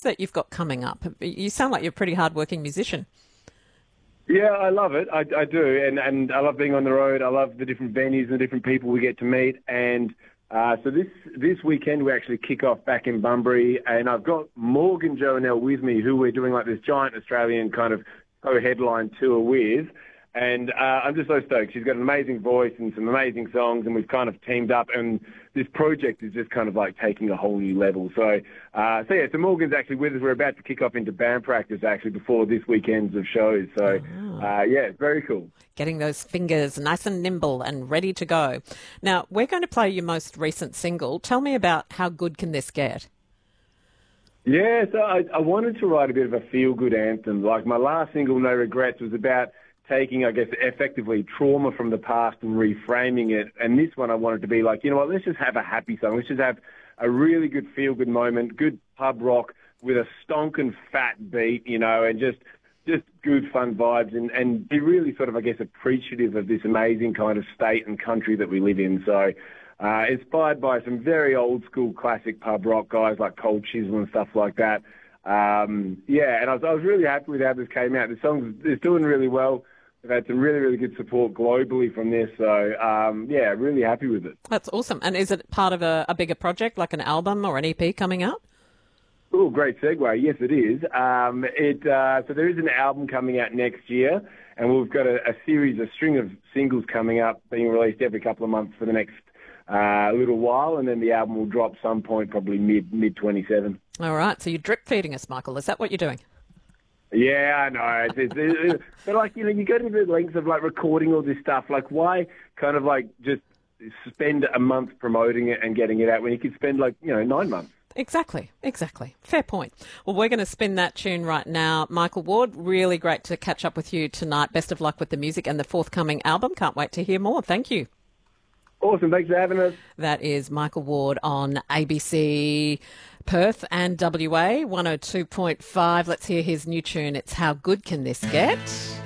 that you've got coming up? You sound like you're a pretty hard-working musician. Yeah, I love it. I do, and I love being on the road. I love the different venues and the different people we get to meet. And so this weekend we actually kick off back in Bunbury, and I've got Morgan Joannell with me, who we're doing like this giant Australian kind of co-headline tour with. And I'm just so stoked. She's got an amazing voice and some amazing songs, and we've kind of teamed up, and this project is just kind of like taking a whole new level. So Morgan's actually with us. We're about to kick off into band practice actually before this weekend's of shows. So, it's very cool. Getting those fingers nice and nimble and ready to go. Now, we're going to play your most recent single. Tell me about How Good Can This Get? Yeah, so I wanted to write a bit of a feel-good anthem. Like my last single, No Regrets, was about taking, I guess, effectively trauma from the past and reframing it. And this one I wanted to be like, you know what, let's just have a happy song. Let's just have a really good feel-good moment, good pub rock with a stonking fat beat, you know, and just good fun vibes and be really sort of, I guess, appreciative of this amazing kind of state and country that we live in. So inspired by some very old-school classic pub rock guys like Cold Chisel and stuff like that. And I was really happy with how this came out. The song is doing really well. We've had some really, really good support globally from this. So, really happy with it. That's awesome. And is it part of a bigger project, like an album or an EP coming out? Oh, great segue. Yes, it is. So there is an album coming out next year, and we've got a string of singles coming up, being released every couple of months for the next little while, and then the album will drop some point, probably mid 27. All right. So you're drip feeding us, Michael. Is that what you're doing? Yeah, I know. But like, you know, you go to the lengths of like recording all this stuff. Like, why kind of like just spend a month promoting it and getting it out when you could spend 9 months? Exactly. Fair point. Well, we're going to spin that tune right now. Michael Ward, really great to catch up with you tonight. Best of luck with the music and the forthcoming album. Can't wait to hear more. Thank you. Awesome. Thanks for having us. That is Michael Ward on ABC Perth and WA 102.5. Let's hear his new tune. It's How Good Can This Get?